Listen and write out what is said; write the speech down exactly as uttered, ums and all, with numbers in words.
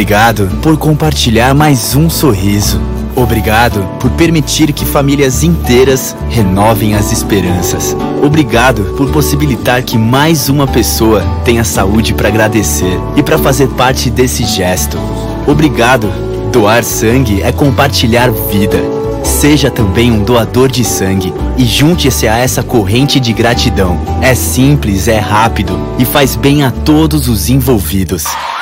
Obrigado por compartilhar mais um sorriso. Obrigado por permitir que famílias inteiras renovem as esperanças. Obrigado por possibilitar que mais uma pessoa tenha saúde para agradecer e para fazer parte desse gesto. Obrigado. Doar sangue é compartilhar vida. Seja também um doador de sangue e junte-se a essa corrente de gratidão. É simples, é rápido e faz bem a todos os envolvidos.